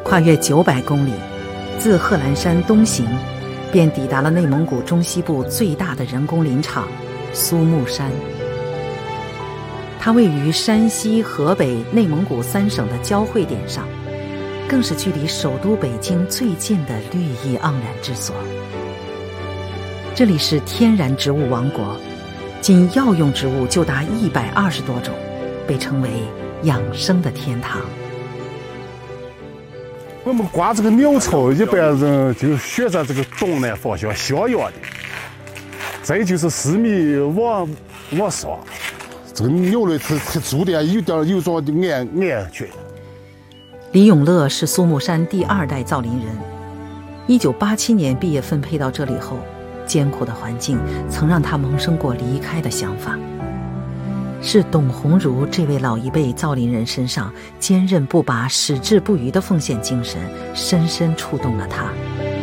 跨越900公里，自贺兰山东行，便抵达了内蒙古中西部最大的人工林场苏木山。它位于山西、河北、内蒙古3省的交汇点上，更是距离首都北京最近的绿意盎然之所。这里是天然植物王国，仅药用植物就达120多种，被称为养生的天堂。 我们刮这个鸟巢，一般人就选择这个东南方向向阳的，再就是4米往上。这个鸟类它住的有种的安全。 李永乐是苏木山第2代造林人，1987年毕业分配到这里后，艰苦的环境曾让他萌生过离开的想法。是董鸿儒这位老一辈造林人身上坚韧不拔、矢志不渝的奉献精神，深深触动了他。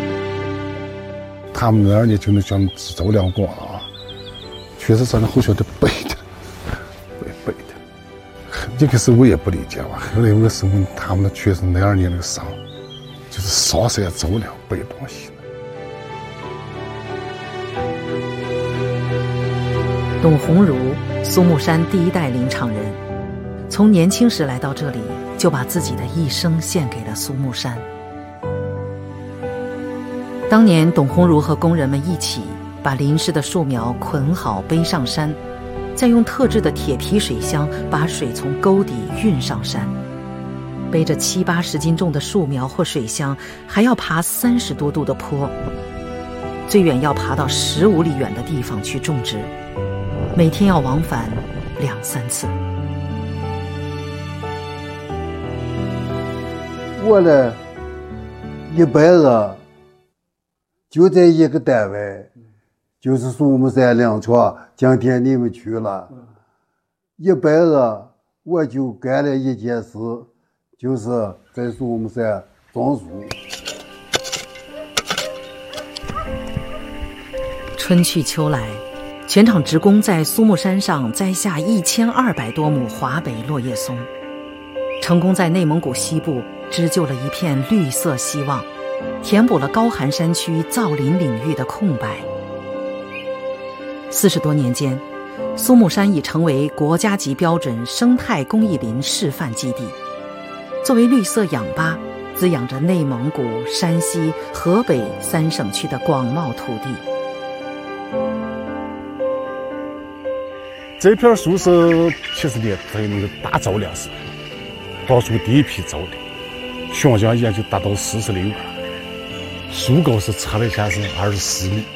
他们那儿就能像走两光啊，确实在那后校的背的。一开始我也不理解吧，后来我是问他们确实那2年那个伤，就是上山走两背东西。 董鸿儒，苏木山第1代林场人，从年轻时来到这里，就把自己的一生献给了苏木山。当年董鸿儒和工人们一起把淋湿的树苗捆好背上山，再用特制的铁皮水箱把水从沟底运上山，背着70-80斤重的树苗或水箱，还要爬30多度的坡，最远要爬到15里远的地方去种植，每天要往返2-3次。 我呢，一辈子就在一个单位，就是苏木山林场。今天你们去了，一辈子我就干了一件事，就是在苏木山种树。 春去秋来，全场职工在苏木山上栽下1200多亩华北落叶松，成功在内蒙古西部织就了一片绿色希望，填补了高寒山区造林领域的空白。40多年间，苏木山已成为国家级标准生态公益林示范基地，作为绿色氧吧，滋养着内蒙古、山西、河北3省区的广袤土地。 这片树是70年在那个大造梁时当初第一批造的，悬江也就达到46米，树高是测了一下是24米。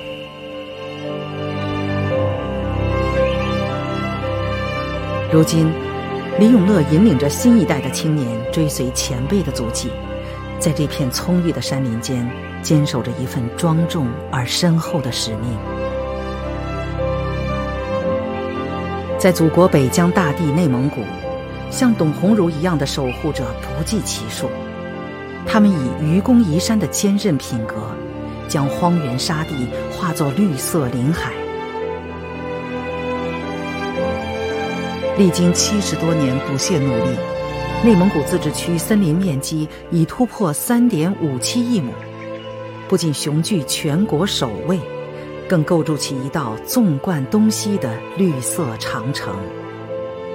如今，李永乐引领着新一代的青年追随前辈的足迹，在这片葱郁的山林间坚守着一份庄重而深厚的使命。在祖国北疆大地内蒙古，像董鸿儒一样的守护者不计其数，他们以愚公移山的坚韧品格，将荒原沙地化作绿色林海。历经70多年不懈努力，内蒙古自治区森林面积已突破3.57亿亩，不仅雄踞全国首位，更构筑起一道纵贯东西的绿色长城。